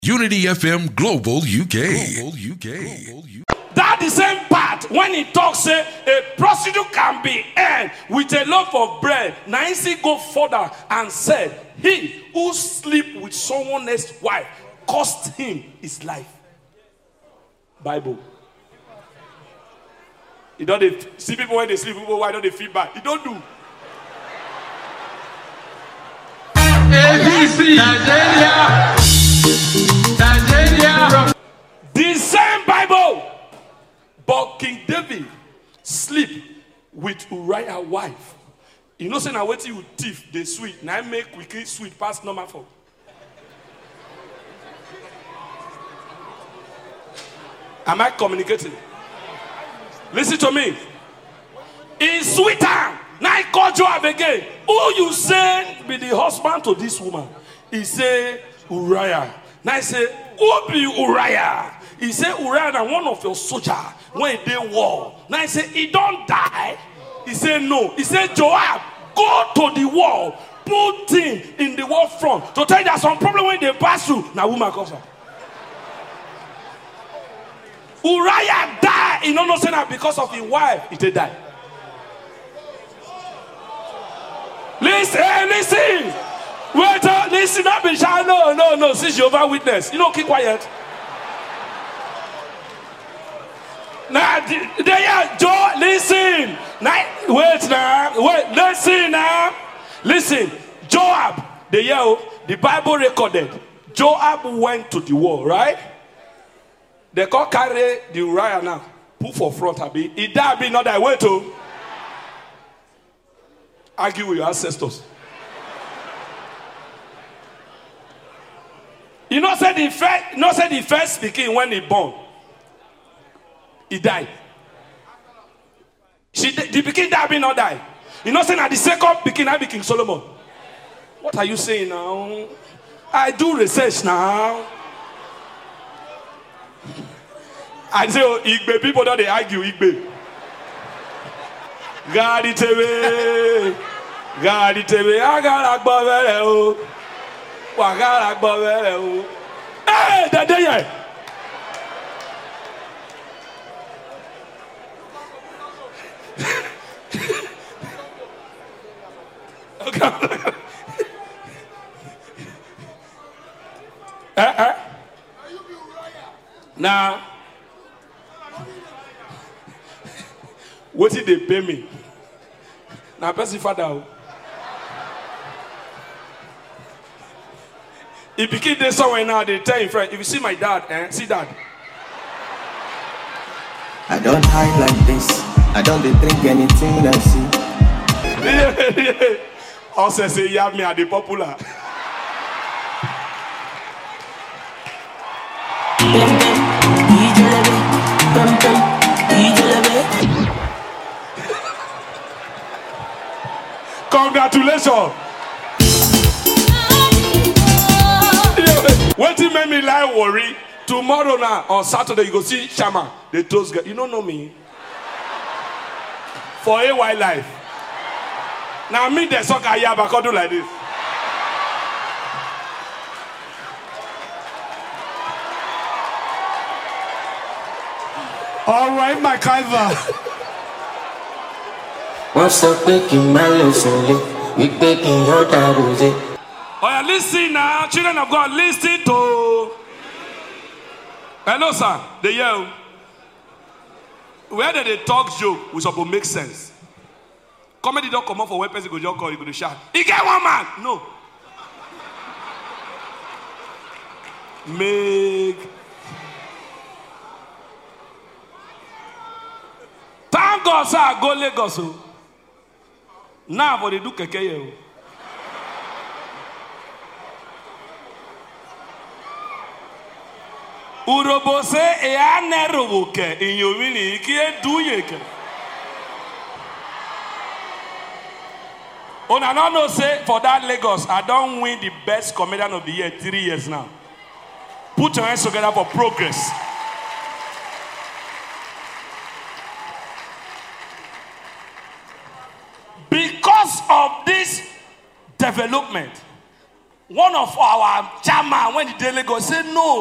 Unity FM Global UK. That the same part when he talks say a prostitute can be earned with a loaf of bread. Nancy go further and said, he who sleep with someone else's wife cost him his life. Bible. You don't see people when they sleep, people why don't they feel bad? You don't do. ABC Nigeria. The same Bible. But King David sleep with Uriah's wife. You know, say now wait till you thief the sweet. Now I make quickly sweet past number 4. Am I communicating? Listen to me. It's sweeter. Now I call Joab again. Who you say be the husband to this woman? He say Uriah. Now I say, who be Uriah? He say Uriah na one of your soldiers when they war. Now I say he don't die. He say no. He say Joab, go to the wall, put him in the wall front to tell you that some problem when they pass through. Now woman comes up. Uriah died. He don't know say that because of his wife. He did die. Listen. Wait, listen up, Bishop. No. See Jehovah Witness. You know, keep quiet. Now, Joe, listen. Now, wait, listen now. Listen, Joab, the Bible recorded, Joab went to the war, right? They call carry the Uriah now. Put for front, Abi. He died, not that way to argue with your ancestors. You know, said the first speaking when he born, he died. The King died, not die. You know, saying that the second King, I be King Solomon. What are you saying now? I do research now. I say, oh, Igbe people don't they argue Igbe. God it away. I got a bavere. Wagara bavere. Hey, that day. Okay. Now, what did they pay me? Now, person father. He became there somewhere now. They tell him, friend, if you see my dad, see dad. I don't hide like this. I don't drink anything I see. Also say you have me at the popular. Congratulations. What you made me lie worry? Tomorrow now on Saturday you go see Shama. The toast guy. You don't know me. For a while life. Now me the soccer here but I do like this. All right, MacIver. What's up, making my lesson? We taking your time. Oh, yeah, listen now, children of God, listen to. Hello, sir. They yell. Where did they talk joke? We supposed to make sense. Comedy don't come up for weapons. You go just call. You go to shout. He get one man. No. Make. Thank God, sir. Go Lagos. Now, for they do keke. Urobose e aneroboke inyomini ikie duyeke. Una no know say for that Lagos, I don't win the best comedian of the year 3 years now. Put your hands together for progress. Because of this development, one of our chairman when the delegate say no.